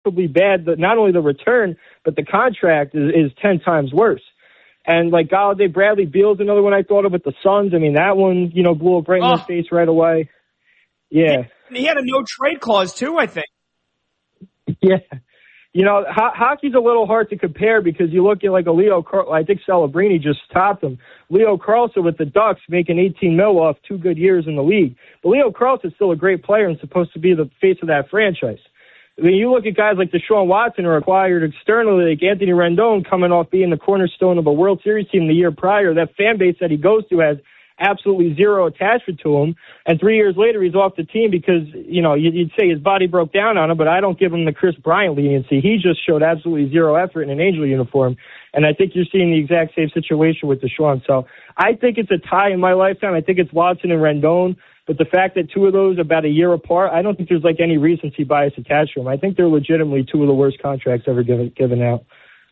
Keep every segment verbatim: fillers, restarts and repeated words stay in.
laughably bad. That not only the return, but the contract is, is ten times worse. And like Galladay, Bradley Beal's another one I thought of with the Suns. I mean, that one, you know, blew up right in oh. their face right away. Yeah. He, he had a no trade clause too, I think. Yeah. You know, ho- hockey's a little hard to compare because you look at like a Leo Car- I think Celebrini just topped him. Leo Carlson with the Ducks making eighteen mil off two good years in the league. But Leo Carlson's still a great player and supposed to be the face of that franchise. When you look at guys like Deshaun Watson who are acquired externally, like Anthony Rendon coming off being the cornerstone of a World Series team the year prior, that fan base that he goes to has absolutely zero attachment to him. And three years later, he's off the team because, you know, you'd say his body broke down on him, but I don't give him the Chris Bryant leniency. He just showed absolutely zero effort in an Angel uniform. And I think you're seeing the exact same situation with Deshaun. So I think it's a tie in my lifetime. I think it's Watson and Rendon. But the fact that two of those are about a year apart, I don't think there's like any recency bias attached to them. I think they're legitimately two of the worst contracts ever given, given out.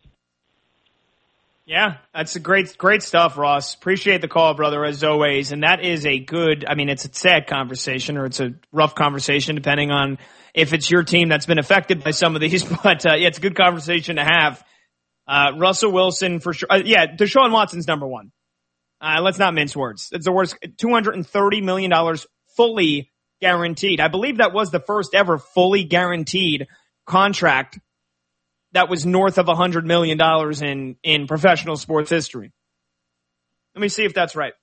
Yeah, that's a great, great stuff, Ross. Appreciate the call, brother, as always. And that is a good, I mean, it's a sad conversation or it's a rough conversation depending on if it's your team that's been affected by some of these. But, uh, yeah, it's a good conversation to have. Uh, Russell Wilson for sure. Uh, yeah, Deshaun Watson's number one. Uh, let's not mince words. It's the worst. two hundred thirty million dollars fully guaranteed. I believe that was the first ever fully guaranteed contract that was north of one hundred million dollars in, in professional sports history. Let me see if that's right.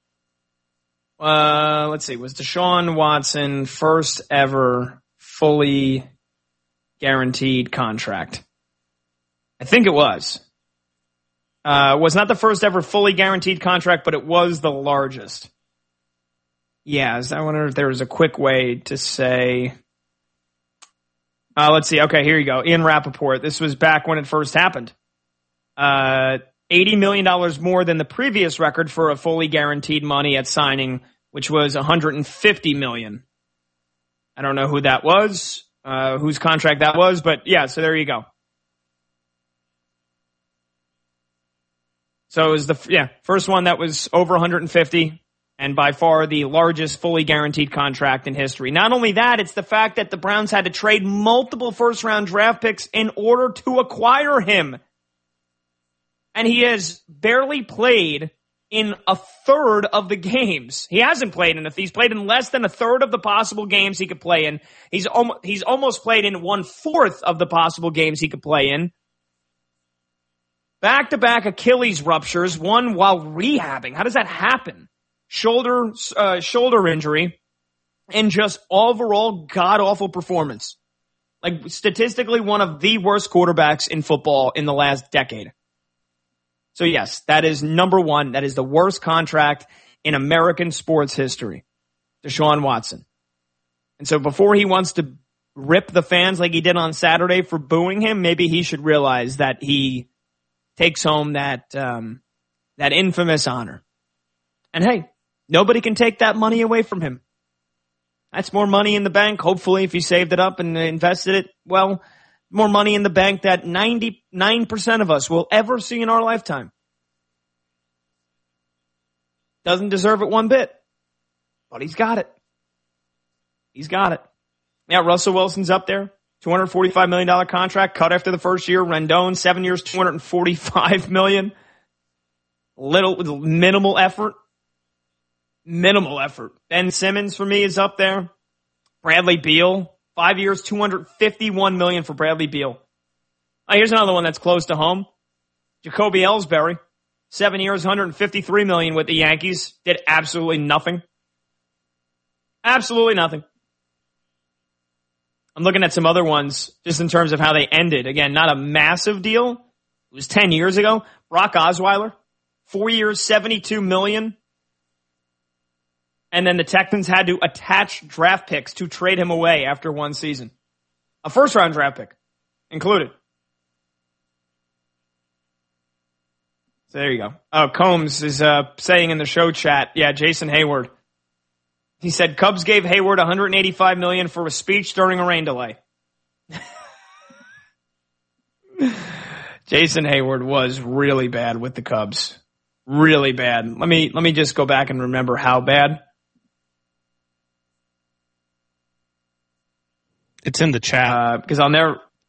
Uh, let's see. Was Deshaun Watson first ever fully guaranteed contract? I think it was. Uh, was not the first ever fully guaranteed contract, but it was the largest. Yeah, I wonder if there was a quick way to say... Uh, let's see. Okay, here you go. Ian Rappaport. This was back when it first happened. Uh, eighty million dollars more than the previous record for a fully guaranteed money at signing, which was one hundred fifty million dollars. I don't know who that was, uh, whose contract that was, but yeah, so there you go. So it was the, yeah, first one that was over one hundred fifty. And by far the largest fully guaranteed contract in history. Not only that, it's the fact that the Browns had to trade multiple first-round draft picks in order to acquire him. And he has barely played in a third of the games. He hasn't played in a, he's played in less than a third of the possible games he could play in. He's almost, he's almost played in one-fourth of the possible games he could play in. Back-to-back Achilles ruptures, one while rehabbing. How does that happen? Shoulder, uh, shoulder injury, and just overall god-awful performance. Like, statistically, one of the worst quarterbacks in football in the last decade. So, yes, that is number one. That is the worst contract in American sports history. Deshaun Watson. And so before he wants to rip the fans like he did on Saturday for booing him, maybe he should realize that he takes home that, um, that infamous honor. And hey, nobody can take that money away from him. That's more money in the bank. Hopefully, if he saved it up and invested it, well, more money in the bank that ninety-nine percent of us will ever see in our lifetime. Doesn't deserve it one bit, but he's got it. He's got it. Yeah, Russell Wilson's up there. two hundred forty-five million dollars contract cut after the first year. Rendon, seven years, two hundred forty-five million dollars. Little, minimal effort. Minimal effort. Ben Simmons for me is up there. Bradley Beal, five years, two hundred fifty-one million dollars for Bradley Beal. Oh, here's another one that's close to home. Jacoby Ellsbury, seven years, one hundred fifty-three million dollars with the Yankees. Did absolutely nothing. Absolutely nothing. I'm looking at some other ones just in terms of how they ended. Again, not a massive deal. It was ten years ago. Brock Osweiler, four years, seventy-two million dollars. And then the Texans had to attach draft picks to trade him away after one season. A first-round draft pick included. So there you go. Oh, Combs is uh, saying in the show chat, yeah, Jason Hayward. He said Cubs gave Hayward one hundred eighty-five million dollars for a speech during a rain delay. Jason Hayward was really bad with the Cubs. Really bad. Let me let me just go back and remember how bad. It's in the chat. Uh, because I'll never